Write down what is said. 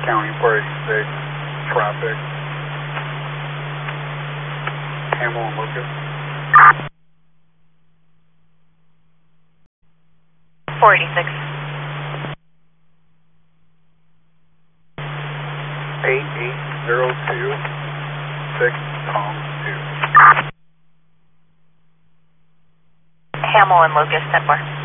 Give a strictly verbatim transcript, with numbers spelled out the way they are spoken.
County four eighty-six, traffic. Hamill and Lucas. four eighty-six. eight eight zero two, six Tom two. Hamill and Lucas, ten four.